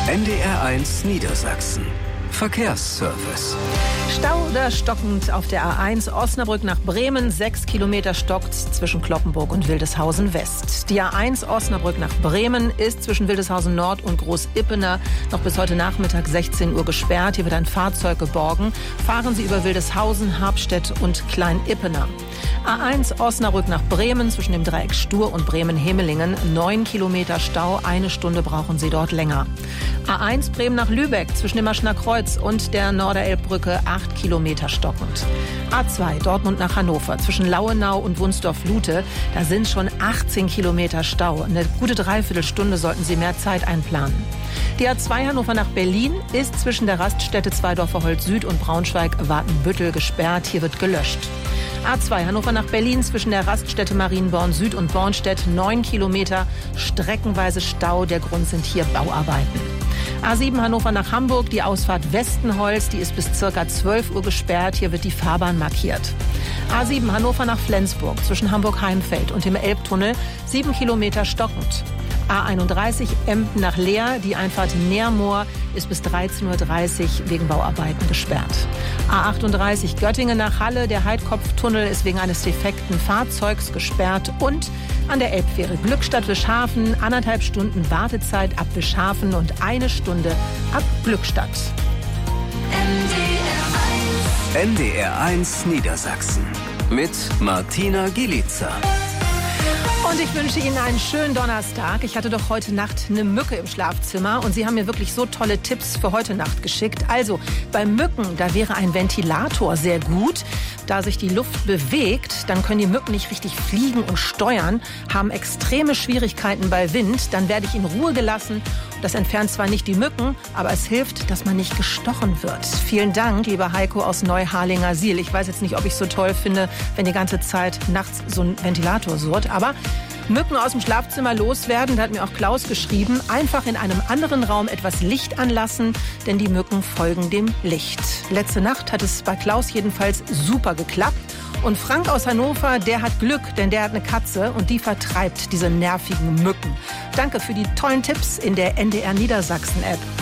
NDR1 Niedersachsen. Verkehrsservice. Stau oder stockend auf der A1 Osnabrück nach Bremen. 6 Kilometer stockt zwischen Kloppenburg und Wildeshausen West. Die A1 Osnabrück nach Bremen ist zwischen Wildeshausen Nord und Groß-Ippener noch bis heute Nachmittag 16 Uhr gesperrt. Hier wird ein Fahrzeug geborgen. Fahren Sie über Wildeshausen, Habstedt und Klein-Ippener. A1 Osnabrück nach Bremen zwischen dem Dreieck Stur und Bremen-Hemelingen. 9 Kilometer Stau, 1 Stunde brauchen Sie dort länger. A1 Bremen nach Lübeck zwischen dem Maschner Kreuz und der Norderelbbrücke 8 Kilometer stockend. A2 Dortmund nach Hannover zwischen Lauenau und Wunsdorf-Lute. Da sind schon 18 Kilometer Stau. Eine gute Dreiviertelstunde sollten Sie mehr Zeit einplanen. Die A2 Hannover nach Berlin ist zwischen der Raststätte Zweidorfer Holz Süd und Braunschweig-Wartenbüttel gesperrt. Hier wird gelöscht. A2 Hannover nach Berlin zwischen der Raststätte Marienborn Süd und Bornstedt 9 Kilometer, streckenweise Stau. Der Grund sind hier Bauarbeiten. A7 Hannover nach Hamburg, die Ausfahrt Westenholz, die ist bis ca. 12 Uhr gesperrt. Hier wird die Fahrbahn markiert. A7 Hannover nach Flensburg zwischen Hamburg-Heimfeld und dem Elbtunnel 7 Kilometer stockend. A31 Emden nach Leer, die Einfahrt Neermoor ist bis 13.30 Uhr wegen Bauarbeiten gesperrt. A38 Göttingen nach Halle, der Heidkopftunnel ist wegen eines defekten Fahrzeugs gesperrt. Und an der Elbfähre Glückstadt-Wischhafen 1,5 Stunden Wartezeit ab Wischhafen und 1 Stunde ab Glückstadt. NDR1 Niedersachsen mit Martina Gielica. Und ich wünsche Ihnen einen schönen Donnerstag. Ich hatte doch heute Nacht eine Mücke im Schlafzimmer und Sie haben mir wirklich so tolle Tipps für heute Nacht geschickt. Also bei Mücken, da wäre ein Ventilator sehr gut. Da sich die Luft bewegt, dann können die Mücken nicht richtig fliegen und steuern, haben extreme Schwierigkeiten bei Wind. Dann werde ich in Ruhe gelassen. Das entfernt zwar nicht die Mücken, aber es hilft, dass man nicht gestochen wird. Vielen Dank, lieber Heiko aus Neuharlinger-Siel. Ich weiß jetzt nicht, ob ich es so toll finde, wenn die ganze Zeit nachts so ein Ventilator surrt, aber Mücken aus dem Schlafzimmer loswerden, da hat mir auch Klaus geschrieben, einfach in einem anderen Raum etwas Licht anlassen, denn die Mücken folgen dem Licht. Letzte Nacht hat es bei Klaus jedenfalls super geklappt. Und Frank aus Hannover, der hat Glück, denn der hat eine Katze und die vertreibt diese nervigen Mücken. Danke für die tollen Tipps in der NDR Niedersachsen-App.